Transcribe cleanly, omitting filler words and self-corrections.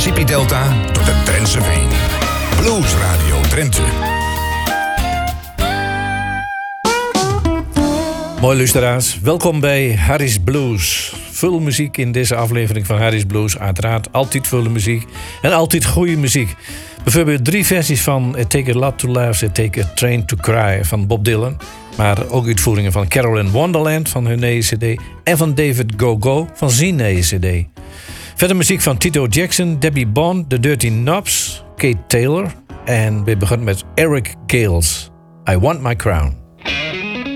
Mississippi Delta tot de Drentse Veen. Blues Radio Drenthe. Mooi luisteraars, welkom bij Harry's Blues. Veel muziek in deze aflevering van Harry's Blues. Uiteraard altijd veel muziek en altijd goede muziek. Bijvoorbeeld 3 versies van It Take a Lot to Laugh, It Take a Train to Cry van Bob Dylan. Maar ook uitvoeringen van Carol in Wonderland van hun nieuwe cd. En van David Go-Go van zijn nieuwe cd. Verder muziek van Tito Jackson, Debbie Bond, The Dirty Knobs, Kate Taylor. En we beginnen met Eric Gales. I Want My Crown.